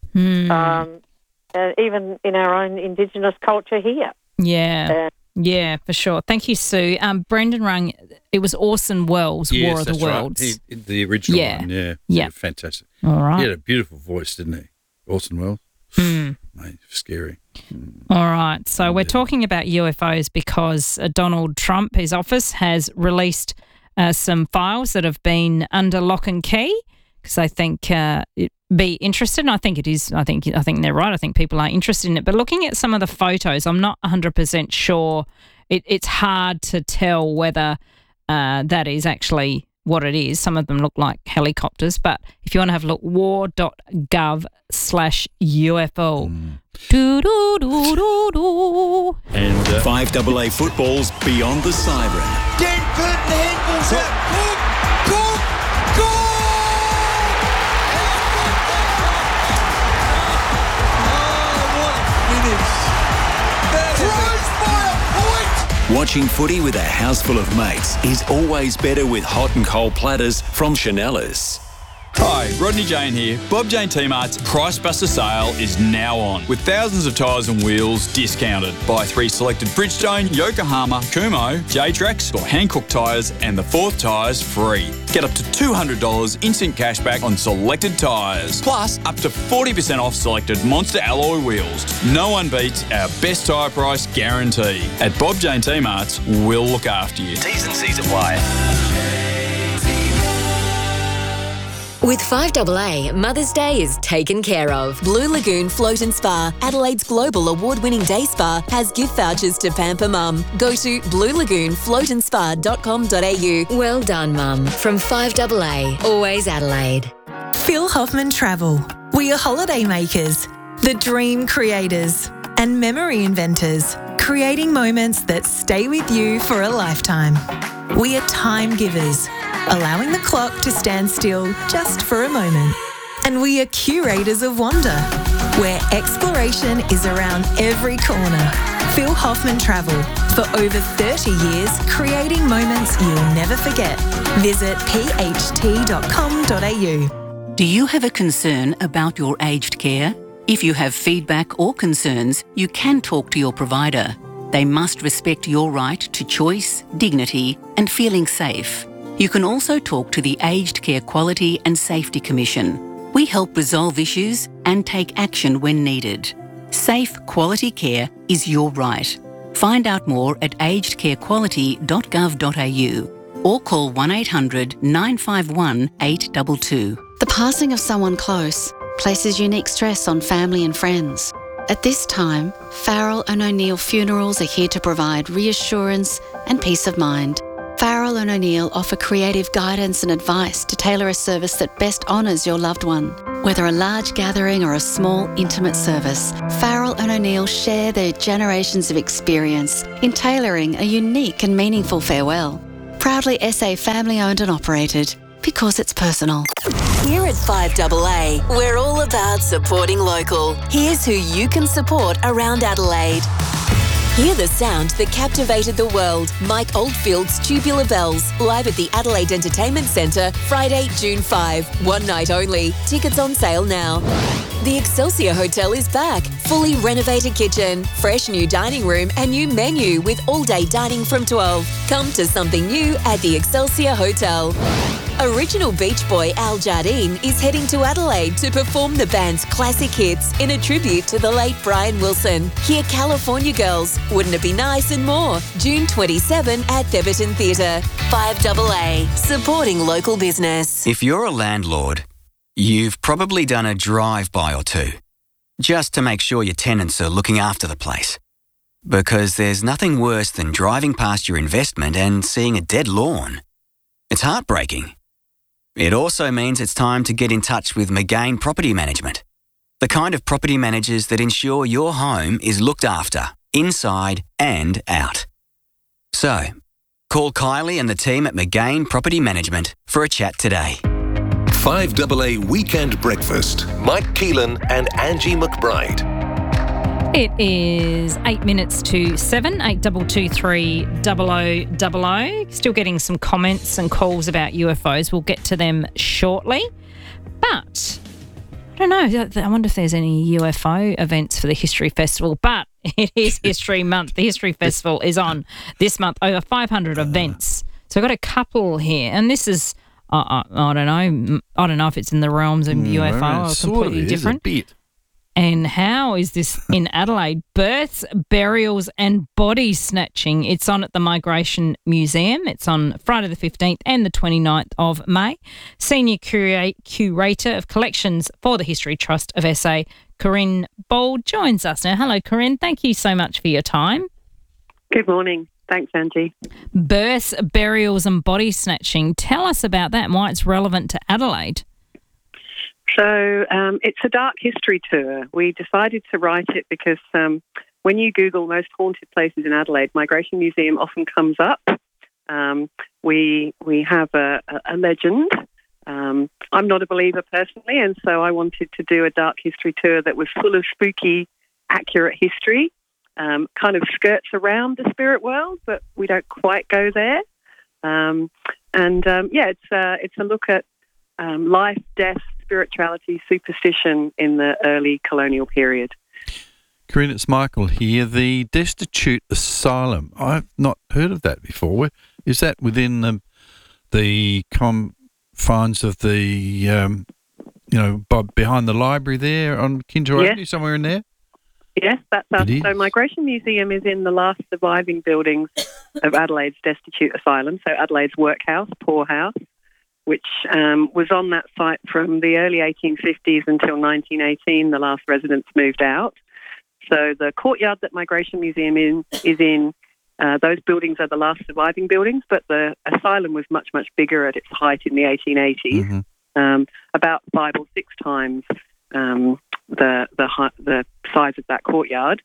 Even in our own Indigenous culture here. Yeah, for sure. Thank you, Sue. Brendan rang, it was Orson Welles' War of the Worlds. Right. The original one, yeah. Fantastic. All right. He had a beautiful voice, didn't he? Orson Welles. Mate, scary. All right. So we're talking about UFOs because Donald Trump, his office, has released some files that have been under lock and key because I think it'd be interested, and I think it is. I think they're right. I think people are interested in it. But looking at some of the photos, I'm not 100% sure. It's hard to tell whether that is actually what it is. Some of them look like helicopters. But if you want to have a look, war.gov/UFO. And 5AA football's Beyond the Siren. Dent Burton handballs out. Goal! Watching footy with a house full of mates is always better with hot and cold platters from Chanellas. Hi, Rodney Jane here. Bob Jane T-Mart's Price Buster sale is now on, with thousands of tyres and wheels discounted. Buy 3 selected Bridgestone, Yokohama, Kumho, J-Trax or Hankook tyres and the 4th tyres free. Get up to $200 instant cashback on selected tyres, plus up to 40% off selected Monster alloy wheels. No one beats our best tyre price guarantee. At Bob Jane T-Mart's, we'll look after you. T's and C's apply. With 5AA, Mother's Day is taken care of. Blue Lagoon Float and Spa, Adelaide's global award-winning day spa, has gift vouchers to pamper Mum. Go to bluelagoonfloatandspa.com.au. Well done, Mum. From 5AA, always Adelaide. Phil Hoffman Travel. We are holiday makers, the dream creators, and memory inventors, creating moments that stay with you for a lifetime. We are time givers, allowing the clock to stand still just for a moment. And we are curators of wonder, where exploration is around every corner. Phil Hoffman Travel, for over 30 years, creating moments you'll never forget. Visit pht.com.au. Do you have a concern about your aged care? If you have feedback or concerns, you can talk to your provider. They must respect your right to choice, dignity, and feeling safe. You can also talk to the Aged Care Quality and Safety Commission. We help resolve issues and take action when needed. Safe, quality care is your right. Find out more at agedcarequality.gov.au or call 1800 951 822. The passing of someone close places unique stress on family and friends. At this time, Farrell and O'Neill Funerals are here to provide reassurance and peace of mind. Farrell and O'Neill offer creative guidance and advice to tailor a service that best honours your loved one. Whether a large gathering or a small, intimate service, Farrell and O'Neill share their generations of experience in tailoring a unique and meaningful farewell. Proudly SA family-owned and operated, because it's personal. Here at 5AA, we're all about supporting local. Here's who you can support around Adelaide. Hear the sound that captivated the world. Mike Oldfield's Tubular Bells, live at the Adelaide Entertainment Centre, Friday, June 5. One night only. Tickets on sale now. The Excelsior Hotel is back. Fully renovated kitchen, fresh new dining room and new menu with all-day dining from 12. Come to something new at the Excelsior Hotel. Original Beach Boy Al Jardine is heading to Adelaide to perform the band's classic hits in a tribute to the late Brian Wilson. Hear California Girls, Wouldn't It Be Nice and more. June 27 at Theberton Theatre. 5AA, supporting local business. If you're a landlord, you've probably done a drive-by or two, just to make sure your tenants are looking after the place. Because there's nothing worse than driving past your investment and seeing a dead lawn. It's heartbreaking. It also means it's time to get in touch with McGain Property Management, the kind of property managers that ensure your home is looked after, inside and out. So, call Kylie and the team at McGain Property Management for a chat today. 5AA Weekend Breakfast. Mike Keelan and Angie McBride. It is 8 minutes to 7, 8223 0000. Still getting some comments and calls about UFOs. We'll get to them shortly. But I don't know. I wonder if there's any UFO events for the History Festival. But it is History Month. The History Festival is on this month. Over 500 events. So I've got a couple here. And this is, I don't know. I don't know if it's in the realms of UFO or completely different. A bit. And how is this in Adelaide? Births, burials and body snatching. It's on at the Migration Museum. It's on Friday the 15th and the 29th of May. Senior Curator of Collections for the History Trust of SA, Corinne Bold, joins us now. Hello, Corinne. Thank you so much for your time. Good morning. Thanks, Angie. Births, burials and body snatching. Tell us about that and why it's relevant to Adelaide. So it's a dark history tour. We decided to write it because when you Google most haunted places in Adelaide, Migration Museum often comes up. We have a legend. I'm not a believer personally, and so I wanted to do a dark history tour that was full of spooky, accurate history, kind of skirts around the spirit world, but we don't quite go there. It's a look at life, death, spirituality, superstition in the early colonial period. Corinne, it's Michael here. The Destitute Asylum. I've not heard of that before. Is that within the confines of the, behind the library there on Kinjera Avenue, somewhere in there? Yes, that's us. So Migration Museum is in the last surviving buildings of Adelaide's Destitute Asylum, so Adelaide's workhouse, poorhouse, which was on that site from the early 1850s until 1918. The last residents moved out. So the courtyard that Migration Museum is in, those buildings are the last surviving buildings, but the asylum was much, much bigger at its height in the 1880s, about 5 or 6 times the size of that courtyard.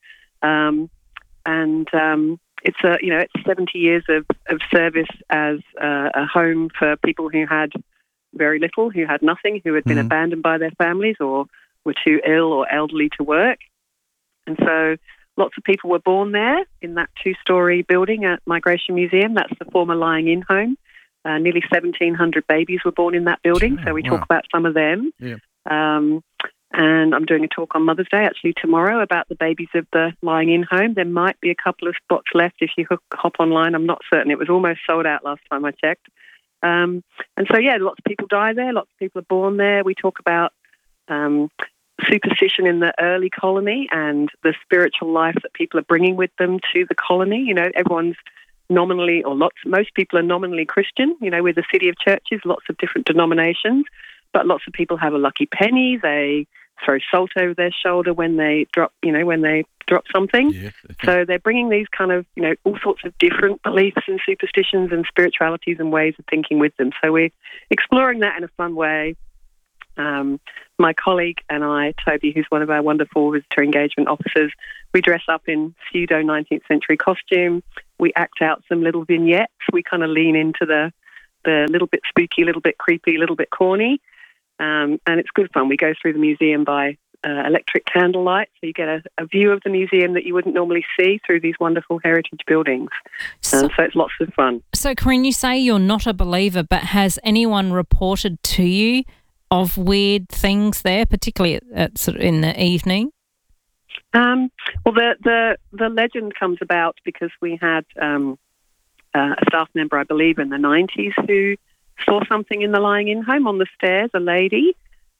It's 70 years of service as a home for people who had very little, who had nothing, who had been abandoned by their families or were too ill or elderly to work. And so lots of people were born there in that 2-storey building at Migration Museum. That's the former lying-in home. Nearly 1,700 babies were born in that building, so we talk about some of them. Yeah. And I'm doing a talk on Mother's Day, actually, tomorrow about the babies of the lying-in home. There might be a couple of spots left if you hop online. I'm not certain. It was almost sold out last time I checked. Lots of people die there. Lots of people are born there. We talk about superstition in the early colony and the spiritual life that people are bringing with them to the colony. You know, everyone's nominally, most people are nominally Christian. You know, we're the city of churches, lots of different denominations, but lots of people have a lucky penny. They throw salt over their shoulder when they drop something. Yeah. So they're bringing these kind of, all sorts of different beliefs and superstitions and spiritualities and ways of thinking with them. So we're exploring that in a fun way. My colleague and I, Toby, who's one of our wonderful visitor engagement officers, we dress up in pseudo 19th century costume. We act out some little vignettes. We kind of lean into the little bit spooky, little bit creepy, little bit corny. And it's good fun. We go through the museum by electric candlelight, so you get a view of the museum that you wouldn't normally see through these wonderful heritage buildings. So it's lots of fun. So, Corinne, you say you're not a believer, but has anyone reported to you of weird things there, particularly at sort of in the evening? Well, the legend comes about because we had a staff member, I believe, in the 90s who saw something in the lying-in home on the stairs, a lady.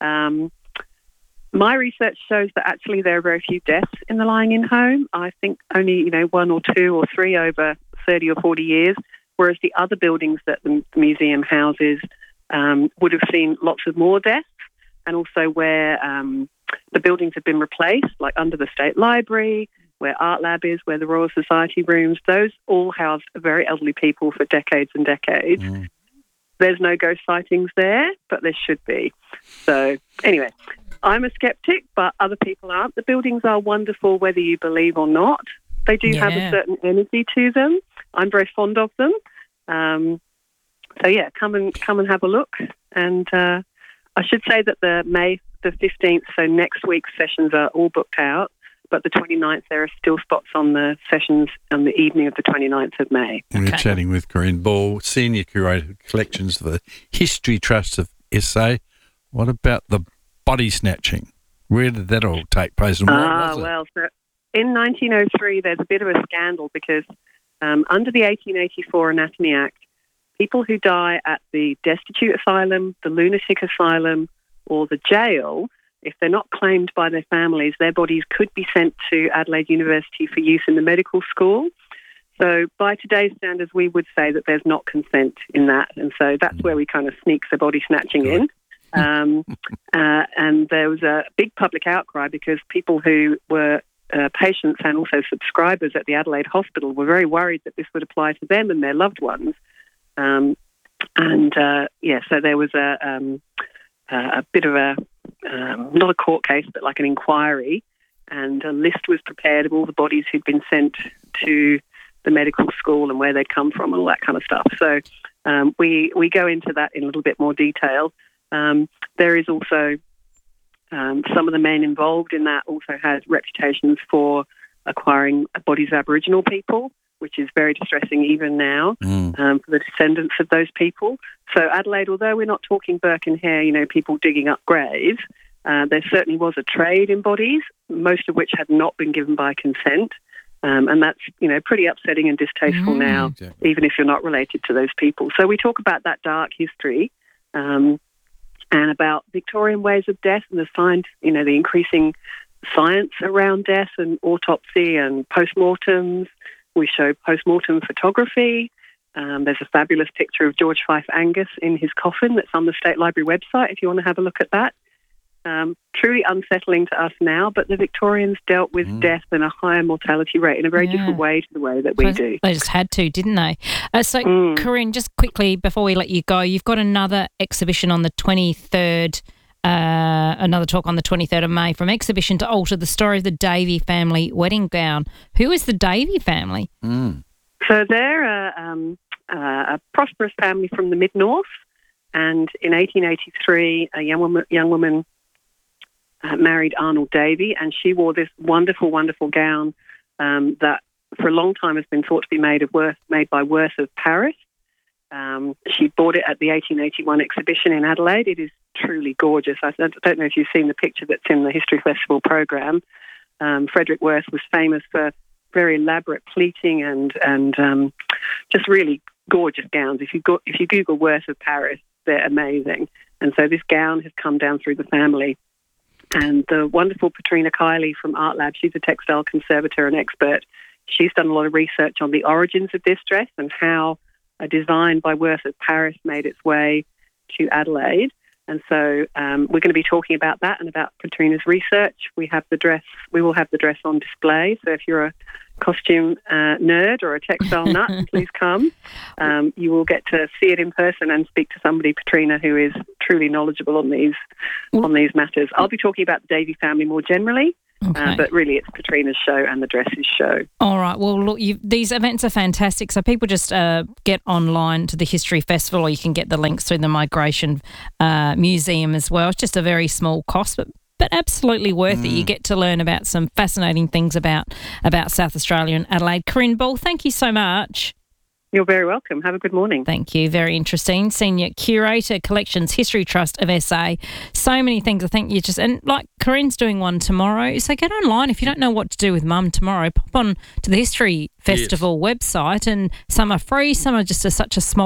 My research shows that actually there are very few deaths in the lying-in home. I think only, 1 or 2 or 3 over 30 or 40 years, whereas the other buildings that the museum houses would have seen lots of more deaths, and also where the buildings have been replaced, like under the State Library, where Art Lab is, where the Royal Society rooms, those all housed very elderly people for decades and decades. Mm. There's no ghost sightings there, but there should be. So anyway, I'm a skeptic, but other people aren't. The buildings are wonderful whether you believe or not. They do have a certain energy to them. I'm very fond of them. So yeah, come and have a look. And I should say that the May the 15th, so next week's sessions are all booked out, but the 29th there are still spots on the sessions on the evening of the 29th of May. We're chatting with Corinne Ball, Senior Curator of Collections for the History Trust of SA. What about the body snatching? Where did that all take place and what was it? Well, so in 1903 there's a bit of a scandal because under the 1884 Anatomy Act, people who die at the destitute asylum, the lunatic asylum, or the jail, if they're not claimed by their families, their bodies could be sent to Adelaide University for use in the medical school. So by today's standards, we would say that there's not consent in that. And so that's where we kind of sneak the body snatching in. And there was a big public outcry because people who were patients and also subscribers at the Adelaide Hospital were very worried that this would apply to them and their loved ones. So there was a bit of a, not a court case, but like an inquiry, and a list was prepared of all the bodies who'd been sent to the medical school and where they'd come from and all that kind of stuff. So we go into that in a little bit more detail. There is also some of the men involved in that also had reputations for acquiring bodies of Aboriginal people, which is very distressing even now for the descendants of those people. So Adelaide, although we're not talking Burke and Hare, people digging up graves, there certainly was a trade in bodies, most of which had not been given by consent. And that's, pretty upsetting and distasteful now, even if you're not related to those people. So we talk about that dark history and about Victorian ways of death and the increasing science around death and autopsy and postmortems. We show postmortem photography. There's a fabulous picture of George Fife Angus in his coffin that's on the State Library website if you want to have a look at that. Truly unsettling to us now, but the Victorians dealt with death and a higher mortality rate in a very different way to the way that we do. They just had to, didn't they? Corinne, just quickly before we let you go, you've got another exhibition on the 23rd, another talk on the 23rd of May, From Exhibition to Altar, the story of the Davey family wedding gown. Who is the Davey family? So they're a prosperous family from the mid-north, and in 1883 a young woman married Arnold Davey, and she wore this wonderful, wonderful gown that for a long time has been thought to be made by Worth of Paris. She bought it at the 1881 exhibition in Adelaide. It is truly gorgeous. I don't know if you've seen the picture that's in the History Festival program. Frederick Worth was famous for very elaborate pleating and just really gorgeous gowns. If you Google Worth of Paris, they're amazing. And so this gown has come down through the family. And the wonderful Patrina Kiley from Art Lab, she's a textile conservator and expert. She's done a lot of research on the origins of this dress and how a design by Worth of Paris made its way to Adelaide. And so we're going to be talking about that and about Katrina's research. We will have the dress on display. So if you're a costume nerd or a textile nut, please come. You will get to see it in person and speak to somebody, Katrina, who is truly knowledgeable on these matters. I'll be talking about the Davey family more generally. Okay. But really, it's Katrina's show and the dresses show. All right. Well, look, these events are fantastic. So people just get online to the History Festival, or you can get the links through the Migration Museum as well. It's just a very small cost, but absolutely worth it. You get to learn about some fascinating things about South Australia and Adelaide. Corinne Ball, thank you so much. You're very welcome. Have a good morning. Thank you. Very interesting. Senior Curator, Collections History Trust of SA. So many things. I think and like Corinne's doing one tomorrow. So get online. If you don't know what to do with Mum tomorrow, pop on to the History Festival website, and some are free, some are just such a small